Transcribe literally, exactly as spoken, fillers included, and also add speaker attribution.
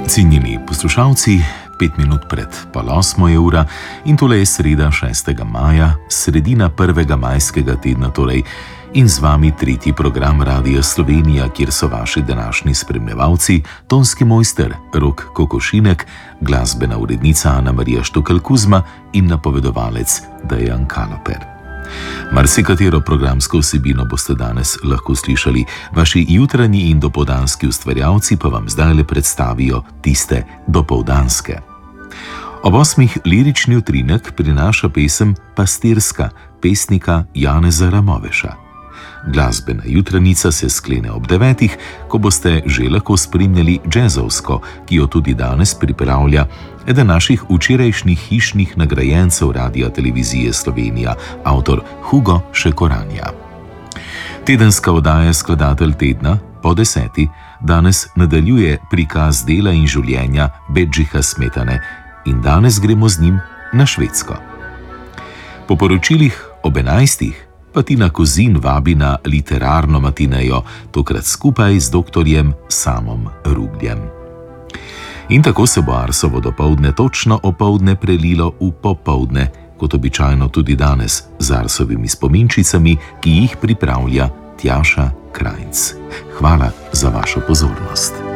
Speaker 1: Cenjeni poslušalci, pet minut pred pol osmo je ura in tole je sreda šestega maja, sredina prvega majskega tedna torej, in z vami tretji program Radia Slovenija, kjer so vaši današnji spremljevalci, tonski mojster Rok Kokošinek, glasbena urednica Ana Marija Štukelj Kuzma in napovedovalec Dejan Kaloper. Marsikatero programsko vsebino boste danes lahko slišali, vaši jutranji in dopoldanski ustvarjalci pa vam zdajle predstavijo tiste dopoldanske. Ob osmih lirični utrinek prinaša pesem Pastirska pesnika Janeza Ramoveša. Glasbena jutranica se sklene ob devetih, ko boste že lahko spremljali džezovsko, ki jo tudi danes pripravlja eden naših včerajšnjih hišnih nagrajencev Radia Televizije Slovenija, avtor Hugo Šekoranja. Tedenska oddaja Skladatelj tedna po deseti danes nadaljuje prikaz dela in življenja Bedžiha Smetane in danes gremo z njim na Švedsko. Po poročilih ob enajstih pa Tina Kozin vabi na literarno matinejo, tokrat skupaj z doktorjem Samom Rugljem. In tako se bo Arsovo dopoldne točno opoldne prelilo v popoldne, kot običajno tudi danes, z Arsovimi spominčicami, ki jih pripravlja Tjaša Krajnc. Hvala za vašo pozornost.